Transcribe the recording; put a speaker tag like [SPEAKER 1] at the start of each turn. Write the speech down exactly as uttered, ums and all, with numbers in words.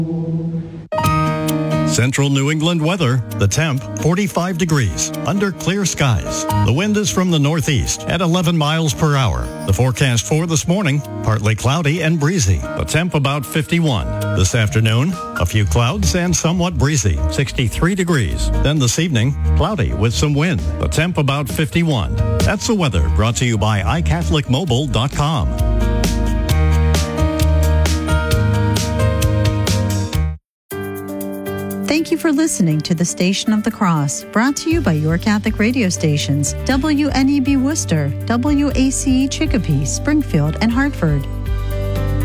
[SPEAKER 1] Central New England weather. The temp, forty-five degrees, under clear skies. The wind is from the northeast at eleven miles per hour. The forecast for this morning, partly cloudy and breezy. The temp about fifty-one. This afternoon, a few clouds and somewhat breezy, sixty-three degrees. Then this evening, cloudy with some wind. The temp about fifty-one. That's the weather brought to you by i catholic mobile dot com.
[SPEAKER 2] Thank you for listening to the Station of the Cross, brought to you by your Catholic radio stations, W N E B Worcester, W A C E Chicopee, Springfield, and Hartford.